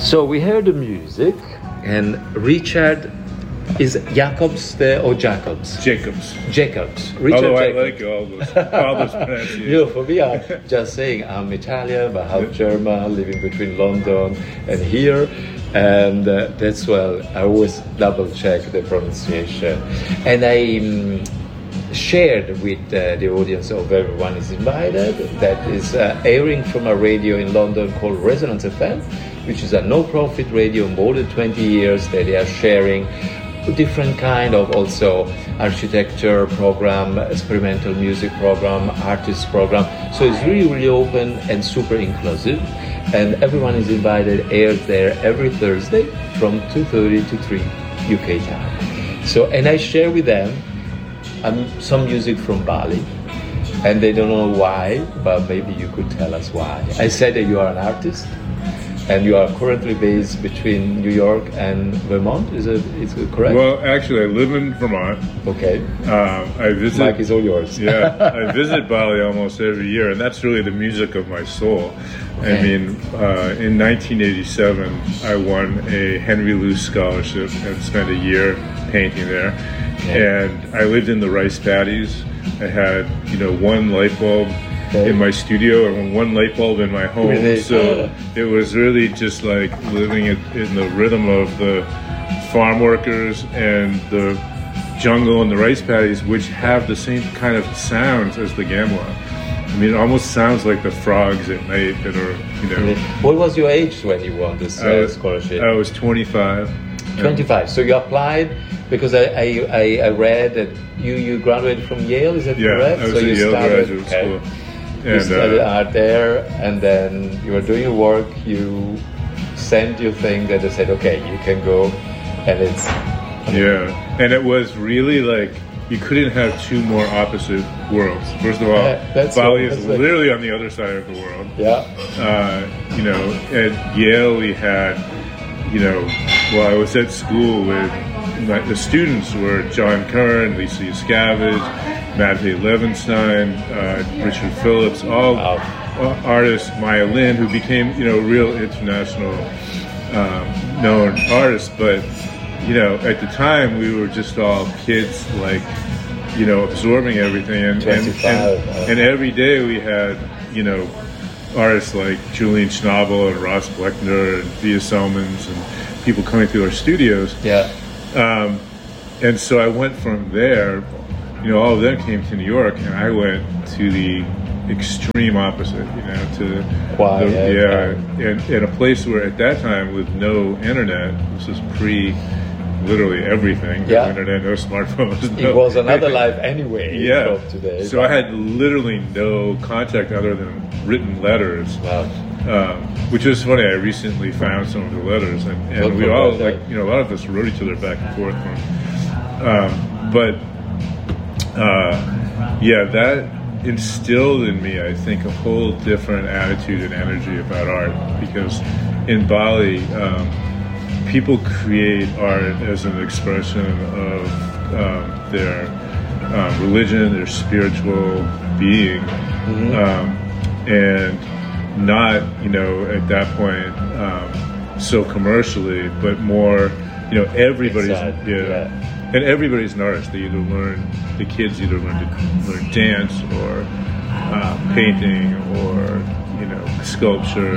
So we heard the music, and Richard is Jacobs or Jacobs? Jacobs. Jacobs. Richard Although Jacobs. I like all those pronunciations. For me, I'm just saying I'm Italian, but half German, living between London and here. And that's why I always double check the pronunciation. And I shared with the audience of Everyone is Invited that is airing from a radio in London called Resonance FM, which is a no-profit radio, more than 20 years, that they are sharing different kind of also architecture program, experimental music program, artist program. So it's really, really open and super inclusive. And Everyone is Invited airs there every Thursday from 2:30 to 3 UK time. So, and I share with them some music from Bali. And they don't know why, but maybe you could tell us why. I said that you are an artist, and you are currently based between New York and Vermont. Is it correct? Well, actually, I live in Vermont. Okay. I visit. Mike is all yours. Yeah, I visit Bali almost every year, and that's really the music of my soul. Okay. I mean, in 1987, I won a Henry Luce scholarship and spent a year painting there. Okay. And I lived in the rice paddies. I had, one light bulb in my studio and one light bulb in my home. Really? So it was really just like living in the rhythm of the farm workers and the jungle and the rice paddies, which have the same kind of sounds as the gamelan. I mean, it almost sounds like the frogs at night that are, What was your age when you won this scholarship? I was 25. 25. So you applied because I read that you graduated from Yale. Is that correct? I was so at you Yale started, Graduate School. You studied art there, and then you were doing your work. You sent your thing that they said, okay, you can go, and it's. And it was really like you couldn't have two more opposite worlds. First of all, Bali is literally on the other side of the world. Yeah. At Yale we had, I was at school with the students were John Curran, Lisa Yuskavage, Matvey Levenstein, Richard Phillips, all artists, Maya Lin, who became, real international known artists. But, at the time we were just all kids, like, absorbing everything. And every day we had, artists like Julian Schnabel and Ross Bleckner and Thea Selmans and people coming through our studios. Yeah. And so I went from there, all of them came to New York, and I went to the extreme opposite, in a place where at that time with no internet, this was literally everything, no internet, no smartphones. It was another life anyway. Yeah. From today. So I had literally no contact other than written letters. Wow. Which was funny. I recently found some of the letters, and we all, a lot of us wrote each other back and forth. That instilled in me, I think, a whole different attitude and energy about art. Because in Bali, people create art as an expression of their religion, their spiritual being, and not, at that point, so commercially, but more, everybody's, and everybody's an artist. The kids either learn to learn dance or painting or, sculpture.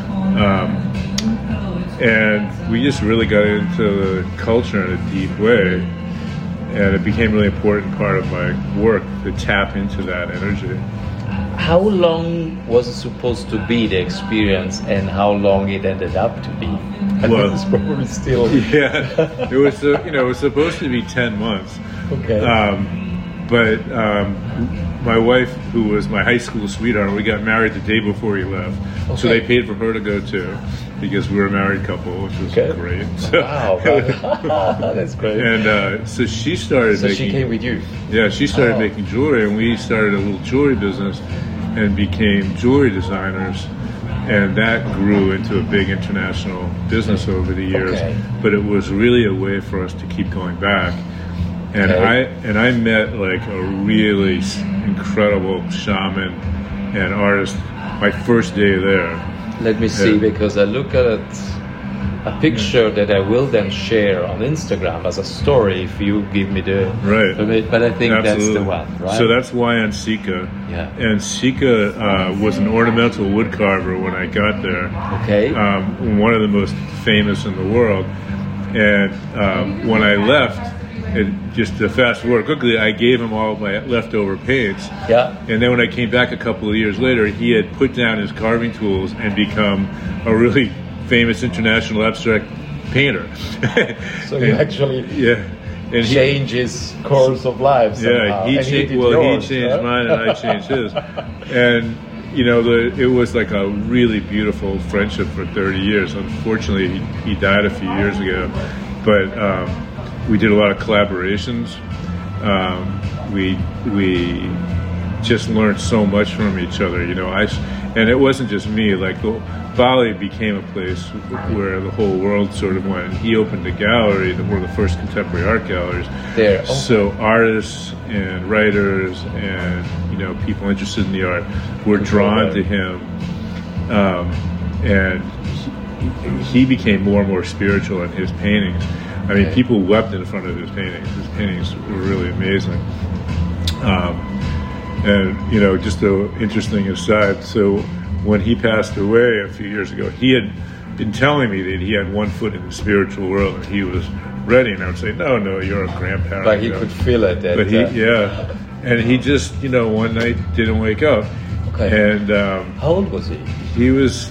And we just really got into the culture in a deep way. And it became a really important part of my work to tap into that energy. How long was it supposed to be, the experience, and how long it ended up to be? I think it's probably still... Yeah, it was, it was supposed to be 10 months. Okay. But my wife, who was my high school sweetheart, we got married the day before we left. Okay. So they paid for her to go too, because we were a married couple, which was great. So, wow, that's great. And so she started making... So she came with you? Yeah, she started making jewelry, and we started a little jewelry business and became jewelry designers. And that grew into a big international business over the years. Okay. But it was really a way for us to keep going back. And I met like a really incredible shaman and artist my first day there. Let me see, because I look at it. a picture that I will then share on Instagram as a story if you give me the Right. permit. But I think that's the one, right? So that's Wayan Sika. Yeah. And Sika was an ornamental wood carver when I got there. Okay. One of the most famous in the world. And when I left, just to fast forward quickly, I gave him all my leftover paints. Yeah. And then when I came back a couple of years later, he had put down his carving tools and become a really famous international abstract painter. So you actually and change his course of life somehow. he changed right? mine and I changed his. And you know, it was like a really beautiful friendship for 30 years. Unfortunately, he died a few years ago, but we did a lot of collaborations. We just learned so much from each other. You know, and it wasn't just me. Like Bali became a place where the whole world sort of went. He opened a gallery, one of the first contemporary art galleries. There. Okay. So artists and writers and people interested in the art were drawn to him, and he became more and more spiritual in his paintings. I mean, people wept in front of his paintings. His paintings were really amazing. And just an interesting aside. So when he passed away a few years ago, he had been telling me that he had one foot in the spiritual world and he was ready. And I would say, no, you're a grandparent. But he could feel it. But and he just, one night didn't wake up. Okay. And how old was he? He was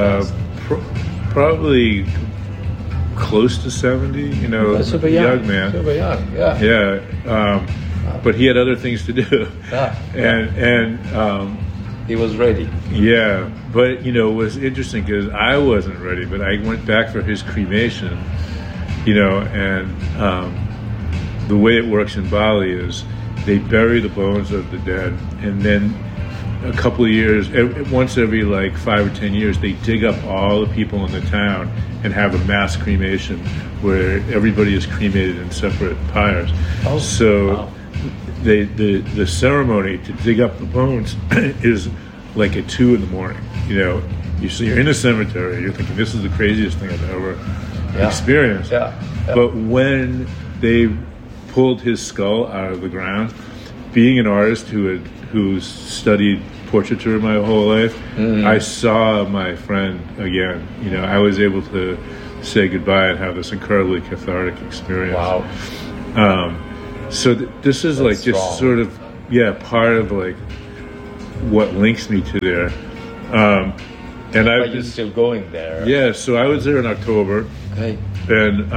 probably close to 70. Super young. Young man. Super young. Yeah. Yeah. But he had other things to do. And he was ready. Yeah, but it was interesting because I wasn't ready, but I went back for his cremation, and the way it works in Bali is they bury the bones of the dead, and then a couple of years, once every like 5 or 10 years, they dig up all the people in the town and have a mass cremation where everybody is cremated in separate pyres. Oh, so. Wow. The ceremony to dig up the bones is like at 2 a.m. You're in a cemetery. You're thinking this is the craziest thing I've ever experienced. Yeah. But when they pulled his skull out of the ground, being an artist who's studied portraiture my whole life, I saw my friend again. I was able to say goodbye and have this incredibly cathartic experience. Wow. So this is like just strong. sort of part of like what links me to there, and But you're still going there. Yeah, so I was there in October, Okay. and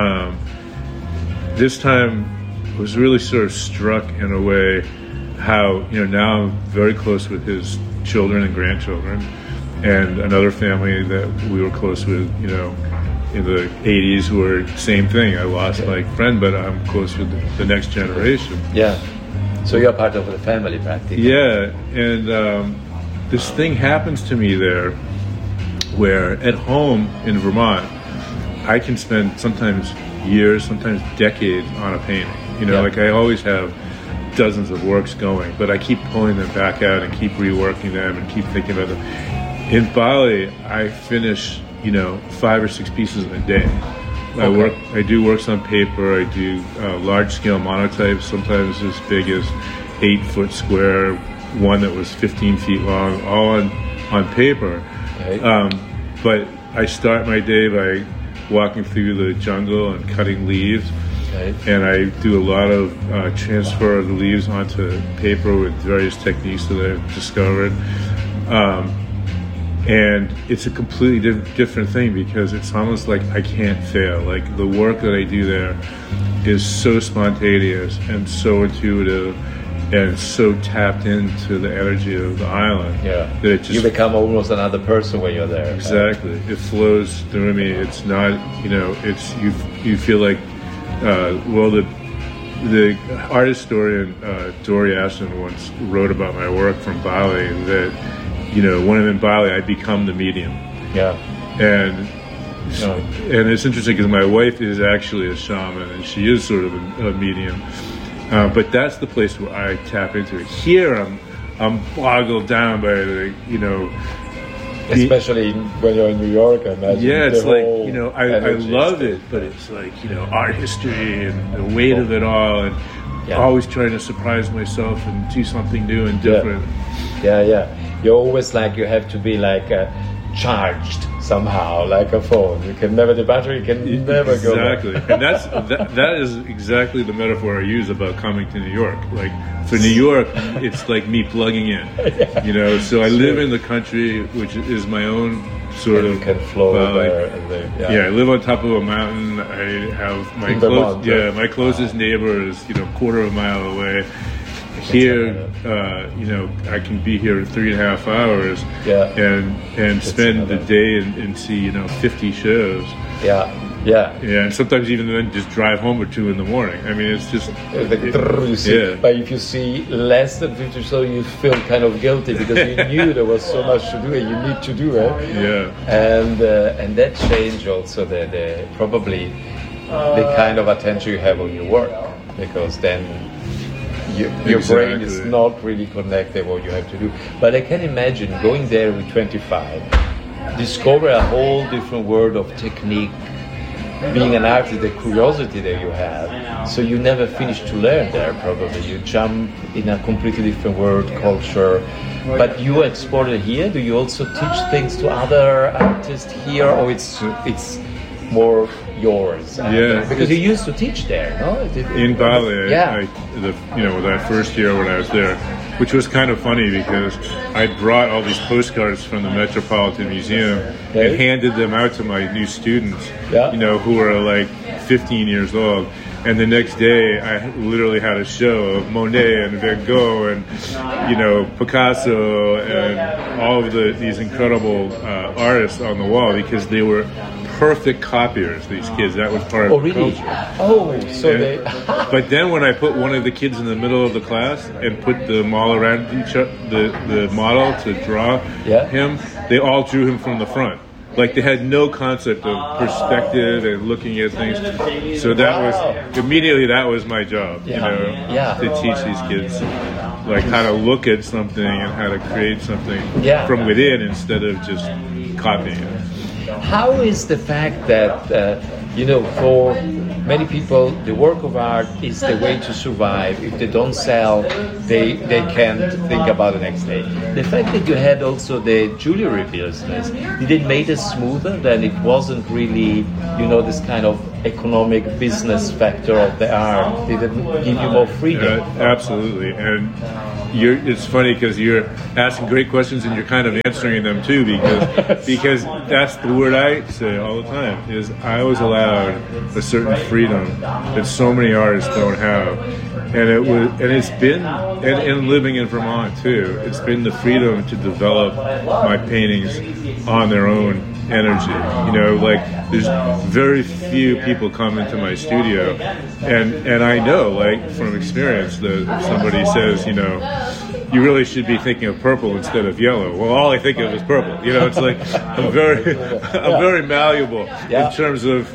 this time I was really sort of struck in a way how now I'm very close with his children and grandchildren, and another family that we were close with, in the 80s were same thing. I lost my friend, but I'm close with the next generation. Yeah. So you're part of the family practically. Yeah, and this thing happens to me there where at home in Vermont, I can spend sometimes years, sometimes decades on a painting. Like I always have dozens of works going, but I keep pulling them back out and keep reworking them and keep thinking about them. In Bali, I finish 5 or 6 pieces in a day. I do works on paper. I do large-scale monotypes, sometimes as big as 8-foot square. One that was 15 feet long, all on paper. Okay. But I start my day by walking through the jungle and cutting leaves, and I do a lot of transfer of the leaves onto paper with various techniques that I've discovered. And it's a completely different thing because it's almost like I can't fail. Like the work that I do there is so spontaneous and so intuitive and so tapped into the energy of the island. Yeah. That it just, you become almost another person when you're there. Exactly. It flows through me. It's not, it's you feel like, the art historian Dory Ashton once wrote about my work from Bali that, when I'm in Bali, I become the medium. Yeah. And it's interesting because my wife is actually a shaman and she is sort of a medium. But that's the place where I tap into it. Here, I'm boggled down by the especially when you're in New York. I imagine. Yeah, it's like, I energy love is it, but it's like, art history and the weight of it all, and always trying to surprise myself and do something new and different. Yeah. You're always like, you have to be like charged somehow, like a phone. The battery can never go back. Exactly. And that is exactly the metaphor I use about coming to New York. Like, for New York, it's like me plugging in, so I live in the country, which is my own sort of can flow valley. there. I live on top of a mountain. I have my closest neighbor is, quarter of a mile away. Here, I can be here 3.5 hours and spend the day and see 50 shows. Yeah, and sometimes even then just drive home at 2 a.m. I mean, it's just But if you see less than 50 shows, you feel kind of guilty because you knew there was so much to do and you need to do it. And that changed also the probably the kind of attention you have on your work, because then your brain is not really connected what you have to do. But I can imagine going there with 25, discover a whole different world of technique, being an artist, the curiosity that you have. So you never finish to learn there, probably. You jump in a completely different world, culture. But you export it here? Do you also teach things to other artists here, or it's more yours? Because you used to teach there, no? In Bali, that first year when I was there, which was kind of funny because I brought all these postcards from the Metropolitan Museum and handed them out to my new students, who were like 15 years old. And the next day, I literally had a show of Monet and Van Gogh and, Picasso and all of these incredible artists on the wall, because they were perfect copiers, these kids. That was part of the culture. But then when I put one of the kids in the middle of the class and put them all around the model to draw him, they all drew him from the front. Like, they had no concept of perspective and looking at things. So that was my job, to teach these kids like how to look at something and how to create something from within instead of just copying it. How is the fact that, for many people, the work of art is the way to survive. If they don't sell, they can't think about the next day. The fact that you had also the jewelry business, did it make it smoother? Then it wasn't really, this kind of economic business factor of the art. Did it give you more freedom? Absolutely. And it's funny because you're asking great questions and you're kind of answering them too, because that's the word I say all the time, is I was allowed a certain freedom that so many artists don't have. And living in Vermont too, it's been the freedom to develop my paintings on their own energy. There's very few people come into my studio, and I know, like, from experience, that if somebody says, you really should be thinking of purple instead of yellow. Well, all I think of is purple. It's like I'm very malleable in terms of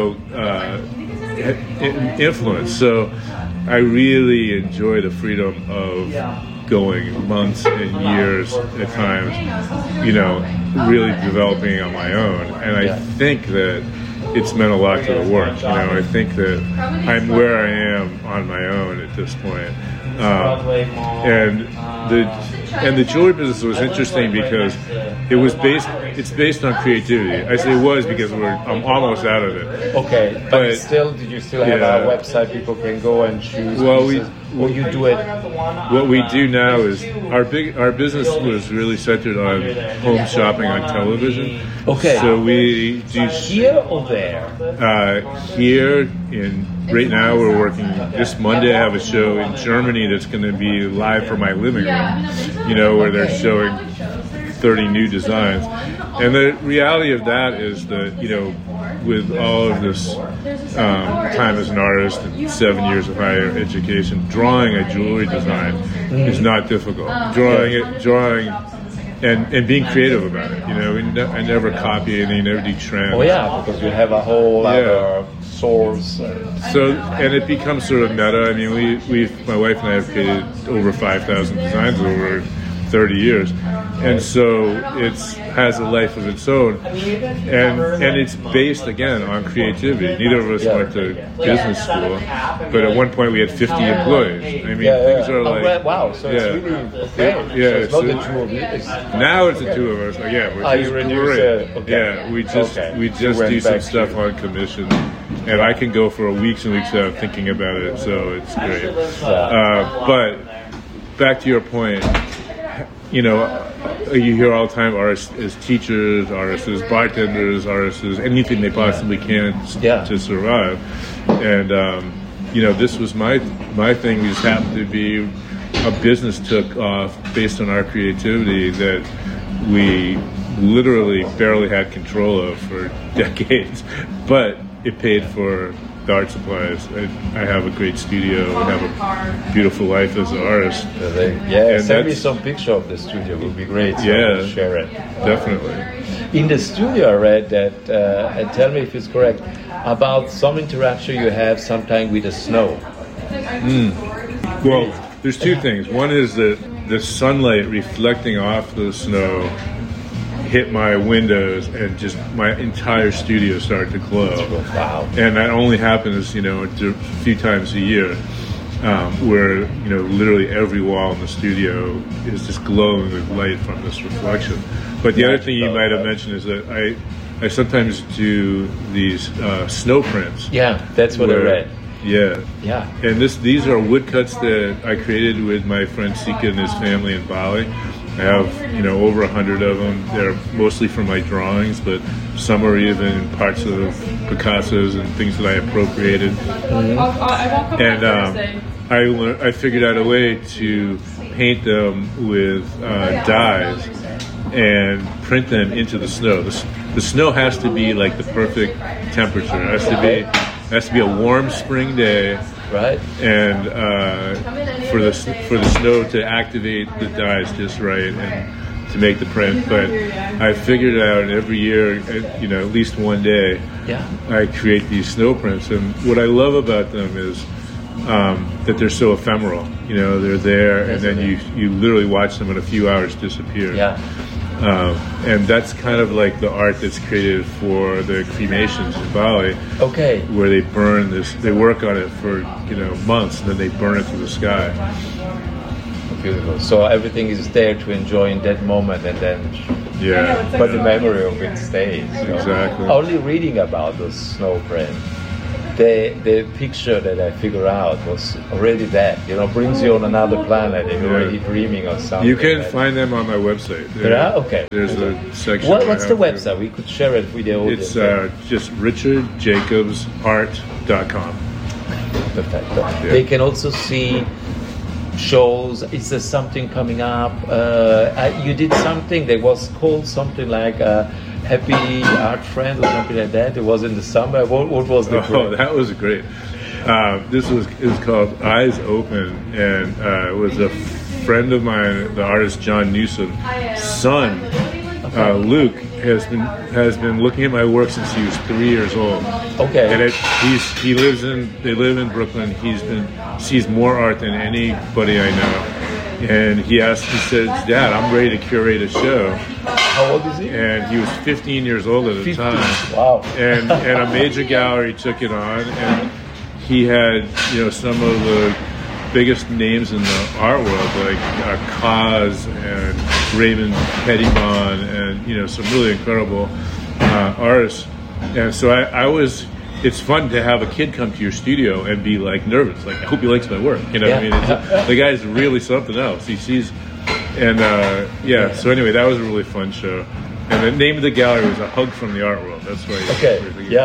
influence. So I really enjoy the freedom of going months and years at times, really developing on my own. And I think that it's meant a lot to the work. I think that I'm where I am on my own at this point. And the jewelry business was interesting because it's based on creativity. I say it was because I'm almost out of it. Okay, but did you still have a website people can go and choose? Well, or you do it? What we do now is our business was really centered on home shopping on television. Okay. So we do here or there? Right now we're working. This Monday I have a show in Germany that's going to be live from my living room. Where they're showing 30 new designs. And the reality of that is that, with all of this time as an artist and 7 years of higher education, drawing a jewelry design is not difficult. Drawing and being creative about it. I never copy anything, never do trends. Oh yeah, because you have a whole other source. So, and it becomes sort of meta. I mean, my wife and I have created over 5,000 designs over 30 years. And so it has a life of its own, and it's based again on creativity. Neither of us went to business school, but at one point we had 50 employees. I mean, things are like wow. So it's really it's not the two of you. Now it's the two of us. Which is great. Yeah, we just do some stuff on commission. And I can go for weeks and weeks without thinking about it, so it's great. But back to your point, you hear all the time artists as teachers, artists as bartenders, artists as anything they possibly can to survive. And this was my thing. We just happened to be a business took off based on our creativity that we literally barely had control of for decades, but it paid for the art supplies. I have a great studio. I have a beautiful life as an artist. And send me some picture of the studio. It would be great. So I'll share it. Definitely. In the studio, I read that, and tell me if it's correct, about some interaction you have sometimes with the snow. Well, there's two things. One is that the sunlight reflecting off the snow hit my windows and just my entire studio started to glow. Wow. And that only happens, a few times a year, where, literally every wall in the studio is just glowing with light from this reflection. But the other thing you might have mentioned is that I sometimes do these snow prints. Yeah, that's what I read. Yeah. Yeah. And these are woodcuts that I created with my friend Sika and his family in Bali. I have, over 100 of them. They're mostly from my drawings, but some are even parts of Picasso's and things that I appropriated. And I figured out a way to paint them with dyes and print them into the snow. The snow has to be like the perfect temperature. It has to be a warm spring day. Right. And for the snow to activate the dyes just right and to make the print. But I figured out every year, at least one day, I create these snow prints. And what I love about them is that they're so ephemeral. They're there, and then you literally watch them in a few hours disappear. Yeah. And that's kind of like the art that's created for the cremations in Bali. Okay. Where they burn this, they work on it for months, and then they burn it to the sky. Beautiful. So everything is there to enjoy in that moment, and then but the memory of it stays. Exactly. Only reading about those snow prints, the picture that I figured out was already that, brings you on another planet and you're already dreaming of something. You can find them on my website. Okay. There's a section. What's the website? We could share it with the audience. It's just richardjacobsart.com. Perfect. Yeah. They can also see shows. Is there something coming up? You did something that was called something like Happy Art Friend or something like that. It was in the summer. What was the Oh, that was great. It was called Eyes Open, and it was a friend of mine, the artist John Newsom's son, Luke, has been looking at my work since he was 3 years old. Okay. And they live in Brooklyn. Sees more art than anybody I know. And he said, Dad, I'm ready to curate a show. How old is he? And he was 15 years old at the time. Wow. And a major gallery took it on, and he had, some of the biggest names in the art world, like Kaz and Raymond Pettibon, and some really incredible artists. And so it's fun to have a kid come to your studio and be like nervous, like I hope he likes my work. The guy's really something else. He sees, and So anyway, that was a really fun show. And the name of the gallery was A Hug from the Art World. That's why. Okay.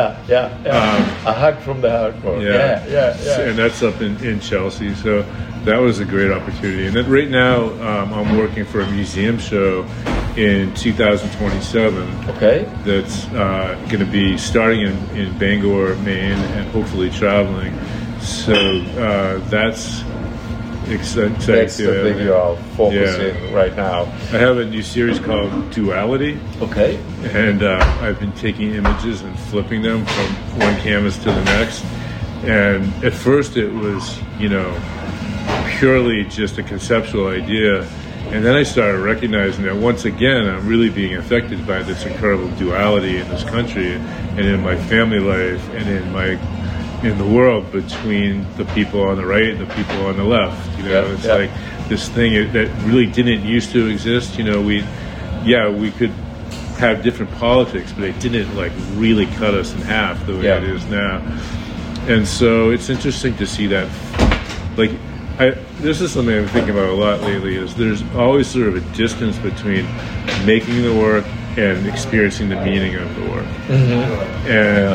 A hug from the art world. Yeah. And that's up in Chelsea. So that was a great opportunity. And then right now, I'm working for a museum show in 2027. Okay. That's going to be starting in Bangor, Maine, and hopefully traveling. So that's exciting. That's the thing you are focusing right now. I have a new series called Duality. Okay. And I've been taking images and flipping them from one canvas to the next. And at first it was, purely just a conceptual idea. And then I started recognizing that once again, I'm really being affected by this incredible duality in this country and in my family life and in the world between the people on the right and the people on the left. It's like this thing that really didn't used to exist. We could have different politics, but it didn't like really cut us in half the way it is now. And so it's interesting to see that. Like, this is something I'm thinking about a lot lately. Is there's always sort of a distance between making the work and experiencing the meaning of the work. Mm-hmm.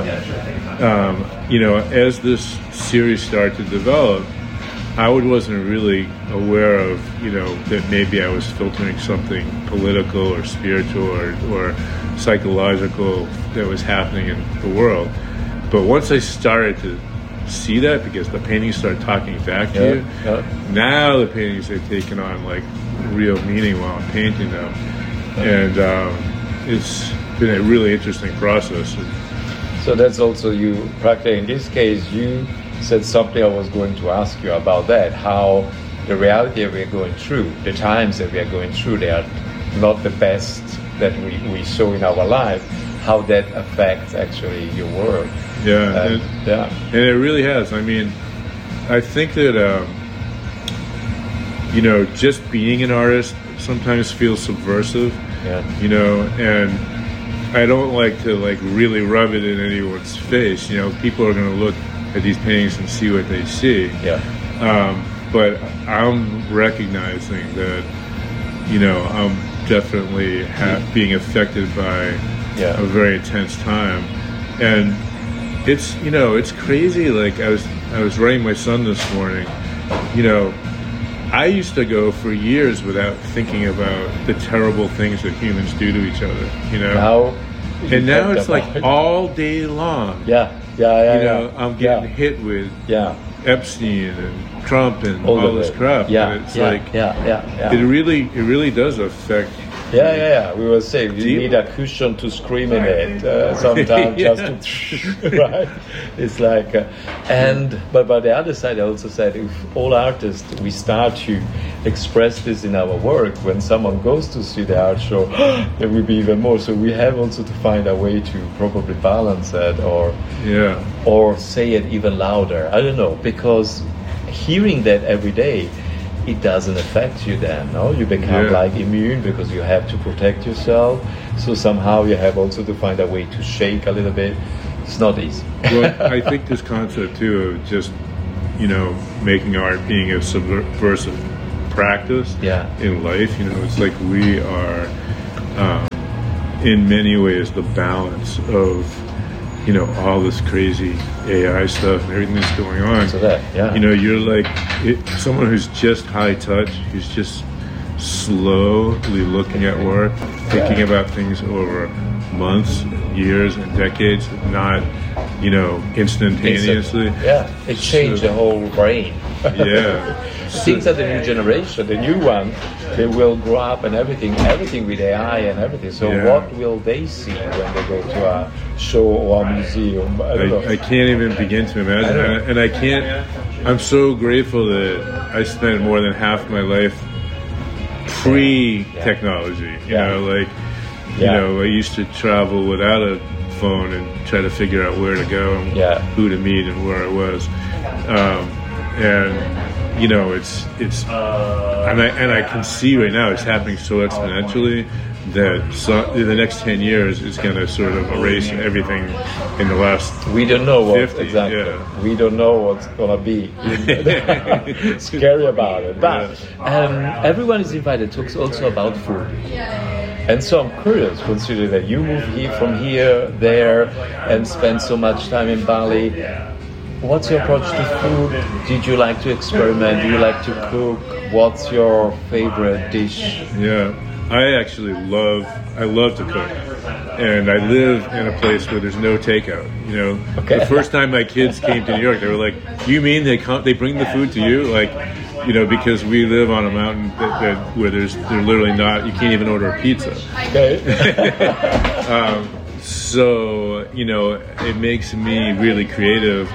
And as this series started to develop, I wasn't really aware of, that maybe I was filtering something political or spiritual or psychological that was happening in the world. But once I started to see that, because the paintings started talking back to you, now the paintings have taken on like real meaning while I'm painting them. And it's been a really interesting process. So that's also you, practically in this case, you said something I was going to ask you about that, how the reality that we are going through, the times that we are going through, they are not the best that we saw in our life, how that affects actually your work. And it really has. I mean, I think that, just being an artist sometimes feels subversive, and I don't like to really rub it in anyone's face. People are going to look at these paintings and see what they see. But I'm recognizing that, I'm definitely being affected by a very intense time. And it's, it's crazy. Like I was writing my son this morning, I used to go for years without thinking about the terrible things that humans do to each other, Now it's like all day long. I'm getting hit with Epstein and Trump and all this crap. And it's it really does affect. We were saying you need a cushion to scream in it sometimes just to right. It's like but by the other side, I also said if all artists we start to express this in our work, when someone goes to see the art show, there will be even more. So we have also to find a way to probably balance that or say it even louder. I don't know, because hearing that every day, it doesn't affect you then, no? You become like immune because you have to protect yourself. So somehow you have also to find a way to shake a little bit. It's not easy. Well, I think this concept too of just, making art being a subversive practice in life, it's like we are in many ways the balance of all this crazy AI stuff and everything that's going on. So that, you're like someone who's just high touch, who's just slowly looking at work, thinking about things over months, years, and decades, not, instantaneously. It changed the whole brain. Things that the new generation, the new one, they will grow up and everything with AI and everything. So what will they see when they go to a show or a museum? I can't even begin to imagine. And I can't. I'm so grateful that I spent more than half my life pre-technology. I used to travel without a phone and try to figure out where to go and who to meet and where I was. It's and I can see right now it's happening so exponentially that in the next 10 years it's going to sort of erase everything in the last. We don't know what 50, exactly. We don't know what's going to be. Scary about it. But everyone is invited to talk also about food. And so I'm curious, considering that you moved from here, there, and spent so much time in Bali. What's your approach to food? Did you like to experiment? Do you like to cook? What's your favorite dish? I actually love to cook. And I live in a place where there's no takeout. The first time my kids came to New York, they were like, "You mean they bring the food to you?" Like, because we live on a mountain where they're literally not. You can't even order a pizza. Okay. So it makes me really creative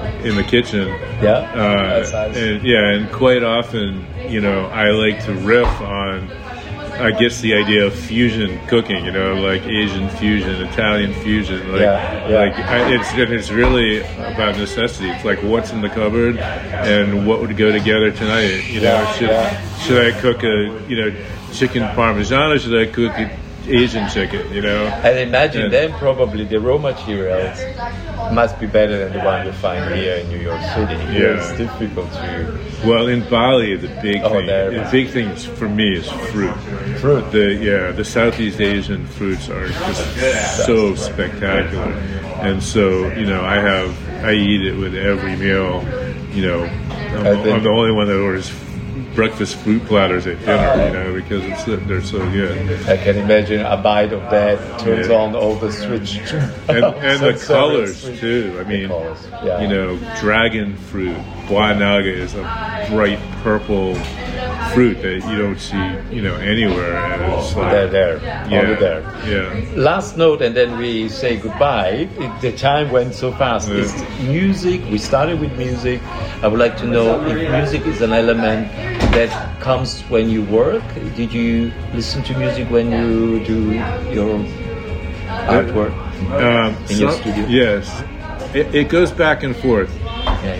in the kitchen. Yeah, that's nice. And quite often, I like to riff on, I guess, the idea of fusion cooking, like Asian fusion, Italian fusion. It's really about necessity. It's like what's in the cupboard and what would go together tonight. Should I cook a chicken parmesan, or should I cook Asian chicken? And imagine then probably the raw materials must be better than the one you find here in New York City. It's difficult to. Well, in Bali, the big thing is, for me, is fruit. The Southeast Asian fruits are just so spectacular, and so I eat it with every meal. I'm the only one that orders breakfast fruit platters at dinner, because they're so good. I can imagine a bite of that turns on all the switch. and the colors too. I mean, dragon fruit, buah naga is a bright purple fruit that you don't see, anywhere. And it's like, they're there, over there. Yeah. Last note, and then we say goodbye. The time went so fast. It's music. We started with music. I would like to know if music is an element that comes when you work. Did you listen to music when you do your artwork in your studio? Yes, it goes back and forth. Okay.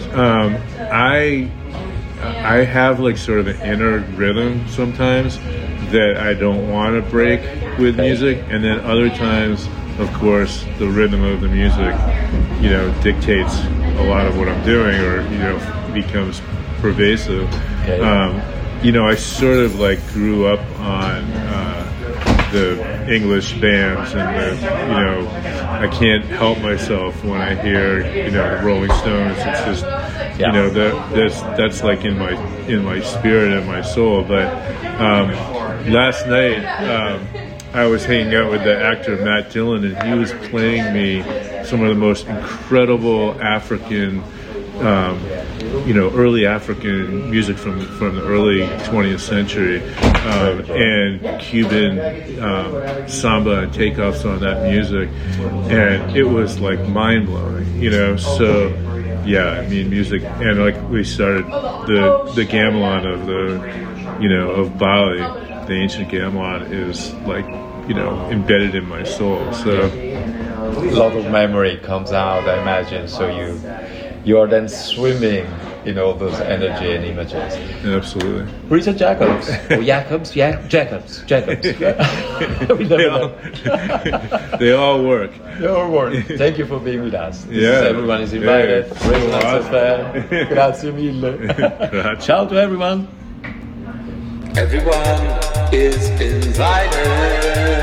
I have like sort of an inner rhythm sometimes that I don't want to break with music, and then other times, of course, the rhythm of the music, dictates a lot of what I'm doing, or becomes pervasive. Okay. I sort of like grew up on the English bands, and I can't help myself when I hear the Rolling Stones. It's just that's like in my spirit and my soul. But last night I was hanging out with the actor Matt Dillon, and he was playing me some of the most incredible African early African music from the early 20th century, and Cuban samba and takeoffs on that music, and it was like mind blowing, So music, and like we started the gamelan of of Bali, the ancient gamelan is like embedded in my soul. So a lot of memory comes out, I imagine. So you are then swimming in all those energy and images. Absolutely. Richard Jacobs. Or Jacobs? Yeah, Jacobs. They all work. They all work. Thank you for being with us. Everyone is invited. Resonance FM. Grazie mille. Ciao to everyone. Everyone is invited.